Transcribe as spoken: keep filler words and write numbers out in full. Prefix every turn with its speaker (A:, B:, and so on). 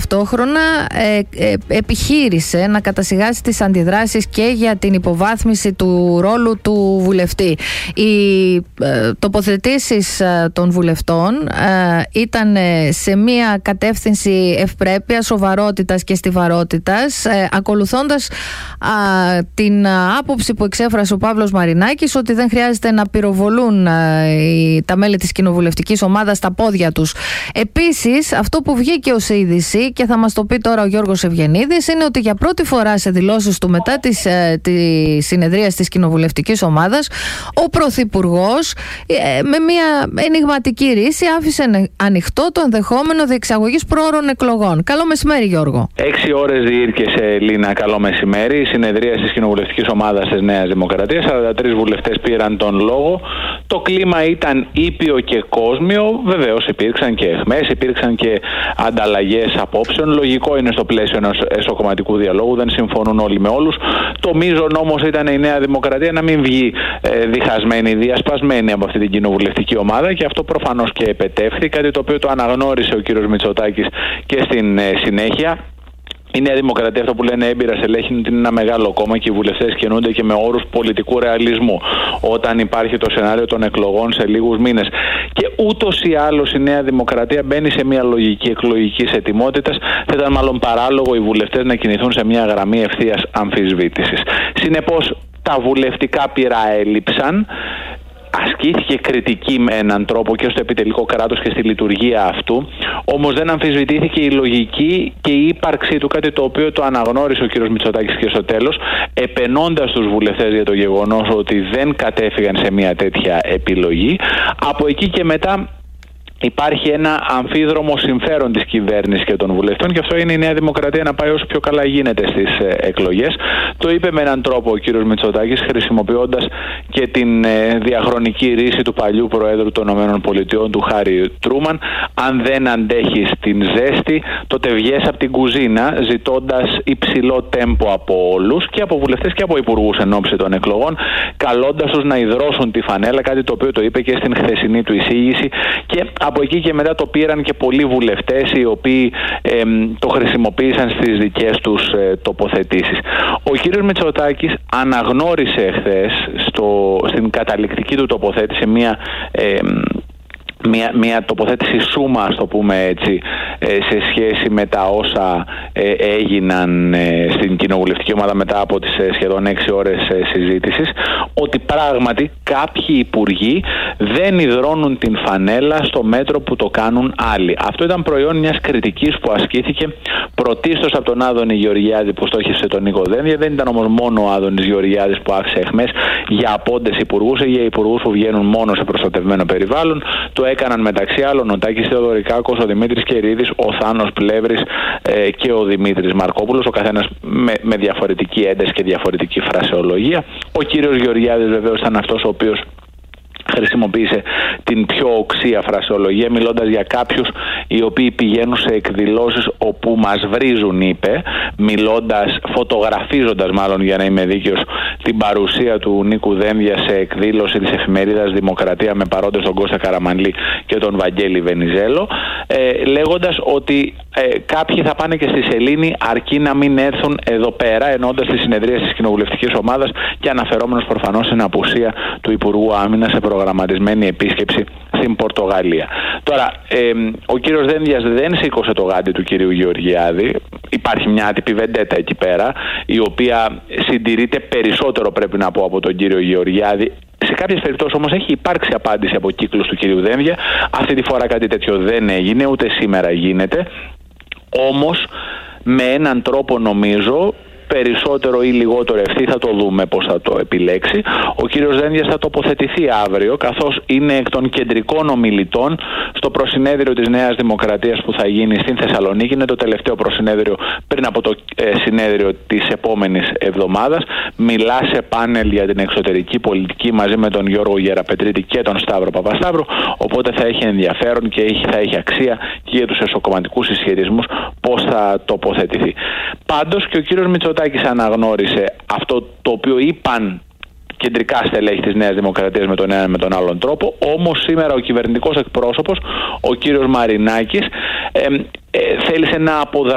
A: ταυτόχρονα ε, ε, επιχείρησε να κατασυγάσει τις αντιδράσεις και για την υποβάθμιση του ρόλου του βουλευτή. Οι ε, τοποθετήσεις ε, των βουλευτών ε, ήταν σε μία κατεύθυνση ευπρέπειας, σοβαρότητας και στιβαρότητας, ε, ακολουθώντας ε, την άποψη που εξέφρασε ο Παύλος Μαρινάκης ότι δεν χρειάζεται να πυροβολούν ε, οι, τα μέλη της κοινοβουλευτικής ομάδας στα πόδια τους. Επίσης, αυτό που βγήκε ως είδηση και θα μας το πει τώρα ο Γιώργος Ευγενίδης είναι ότι για πρώτη φορά σε δηλώσεις του μετά της, ε, της συνεδρίας της κοινοβουλευτικής ομάδας ο Πρωθυπουργός ε, με μια ενιγματική ρίση άφησε ανοιχτό το ενδεχόμενο διεξαγωγής πρόωρων εκλογών. Καλό μεσημέρι, Γιώργο.
B: Έξι ώρες διήρκεσε, Λίνα, καλό μεσημέρι. Η συνεδρία της κοινοβουλευτικής ομάδας της Νέας Δημοκρατίας. σαράντα τρεις βουλευτές πήραν τον λόγο. Το κλίμα ήταν ήπιο και κόσμιο. Βεβαίως υπήρξαν και αιχμές, υπήρξαν και ανταλλαγές απόψεων. Λογικό είναι στο πλαίσιο ενός εσωκομματικού διαλόγου. Δεν συμφωνούν όλοι με όλους. Το μείζον όμως ήταν η Νέα Δημοκρατία να μην βγει ε, διχασμένη, διασπασμένη από αυτή την κοινοβουλευτική ομάδα και αυτό προφανώς και επετεύχθη. Κάτι το οποίο το αναγνώρισε ο κύριος Μητσοτάκης και στην ε, συνέχεια. Η Νέα Δημοκρατία, αυτό που λένε έμπειρα στελέχη, είναι ένα μεγάλο κόμμα και οι βουλευτές κινούνται και με όρους πολιτικού ρεαλισμού όταν υπάρχει το σενάριο των εκλογών σε λίγους μήνες. Και ούτως ή άλλως η Νέα Δημοκρατία μπαίνει σε μια λογική εκλογικής ετοιμότητας. Θα ήταν μάλλον παράλογο οι βουλευτές να κινηθούν σε μια γραμμή ευθείας αμφισβήτησης. Συνεπώς, τα βουλευτικά πυρά έλειψαν. Ασκήθηκε κριτική με έναν τρόπο και στο επιτελικό κράτος και στη λειτουργία αυτού, όμως δεν αμφισβητήθηκε η λογική και η ύπαρξή του, κάτι το οποίο το αναγνώρισε ο κ. Μητσοτάκης και στο τέλος, επενώντας τους βουλευτές για το γεγονός ότι δεν κατέφυγαν σε μια τέτοια επιλογή. Από εκεί και μετά υπάρχει ένα αμφίδρομο συμφέρον της κυβέρνησης και των βουλευτών και αυτό είναι η Νέα Δημοκρατία να πάει όσο πιο καλά γίνεται στις εκλογές. Το είπε με έναν τρόπο ο κύριος Μητσοτάκης, χρησιμοποιώντας και την διαχρονική ρίση του παλιού Προέδρου των ΗΠΑ, του Χάρι Τρούμαν. Αν δεν αντέχεις την ζέστη, τότε βγες από την κουζίνα, ζητώντας υψηλό τέμπο από όλους και από βουλευτές και από υπουργούς εν ώψη των εκλογών, καλώντας τους να υδρώσουν τη φανέλα, κάτι το οποίο το είπε και στην χθεσινή του εισήγηση. Και από εκεί και μετά το πήραν και πολλοί βουλευτές οι οποίοι ε, το χρησιμοποίησαν στις δικές τους ε, τοποθετήσεις. Ο κύριος Μητσοτάκης αναγνώρισε χθες στο, στην καταληκτική του τοποθέτηση μια... Ε, Μια, μια τοποθέτηση σούμα, ας το πούμε έτσι, σε σχέση με τα όσα έγιναν στην κοινοβουλευτική ομάδα μετά από τις σχεδόν έξι ώρες συζήτησης, ότι πράγματι κάποιοι υπουργοί δεν υδρώνουν την φανέλα στο μέτρο που το κάνουν άλλοι. Αυτό ήταν προϊόν μιας κριτικής που ασκήθηκε πρωτίστως από τον Άδωνη Γεωργιάδη που στόχισε τον Νίκο Δένδια. Δεν ήταν όμως μόνο ο Άδωνης Γεωργιάδης που άφησε εχμές για απόντες υπουργούς ή για υπουργούς που βγαίνουν μόνο σε προστατευμένο περιβάλλον. Το έκαναν μεταξύ άλλων ο Τάκης Θεοδωρικάκος, ο Δημήτρης Κερίδης, ο Θάνος Πλεύρης ε, και ο Δημήτρης Μαρκόπουλος, ο καθένας με, με διαφορετική ένταση και διαφορετική φρασεολογία. Ο κύριος Γεωργιάδης βεβαίως ήταν αυτός ο οποίος χρησιμοποίησε την πιο οξία φρασεολογία, μιλώντας για κάποιους οι οποίοι πηγαίνουν σε εκδηλώσεις όπου μας βρίζουν, είπε, μιλώντας, φωτογραφίζοντας μάλλον για να είμαι δίκαιος, την παρουσία του Νίκου Δένδια σε εκδήλωση της εφημερίδας Δημοκρατία με παρόντες τον Κώστα Καραμανλή και τον Βαγγέλη Βενιζέλο, ε, λέγοντας ότι ε, κάποιοι θα πάνε και στη σελήνη αρκεί να μην έρθουν εδώ πέρα, εννοώντας τη συνεδρία της κοινοβουλευτικής ομάδας και αναφερόμενος προφανώς στην απουσία του Υπουργού Άμυνας σε προγραμματισμένη επίσκεψη στην Πορτογαλία. Τώρα, ε, ο κύριος Δένδιας δεν σήκωσε το γάντι του κυρίου Γεωργιάδη. Υπάρχει μια άτυπη βεντέτα εκεί πέρα, η οποία συντηρείται περισσότερο, πρέπει να πω, από τον κύριο Γεωργιάδη. Σε κάποιες περιπτώσεις όμως έχει υπάρξει απάντηση από κύκλους του κυρίου Δένδια. Αυτή τη φορά κάτι τέτοιο δεν έγινε, ούτε σήμερα γίνεται. Όμως, με έναν τρόπο νομίζω, περισσότερο ή λιγότερο ευθύ, θα το δούμε πώς θα το επιλέξει, ο κύριος Δένδιας θα τοποθετηθεί αύριο, καθώς είναι εκ των κεντρικών ομιλητών στο προσυνέδριο της Νέας Δημοκρατίας που θα γίνει στην Θεσσαλονίκη. Είναι το τελευταίο προσυνέδριο πριν από το ε, συνέδριο της επόμενης εβδομάδας. Μιλά σε πάνελ για την εξωτερική πολιτική μαζί με τον Γιώργο Γεραπετρίτη και τον Σταύρο Παπασταύρου, οπότε θα έχει ενδιαφέρον και θα έχει αξία και για τους εσωκομματικούς συσχετισμούς πώς θα τοποθετηθεί. Πάντως και ο κύριος Μητσοτάκης αναγνώρισε αυτό το οποίο είπαν κεντρικά στελέχη της Νέας Δημοκρατίας με τον ένα με τον άλλον τρόπο. Όμως σήμερα ο κυβερνητικός εκπρόσωπος, ο κύριος Μαρινάκης, ε, ε, θέλησε να αποδράσει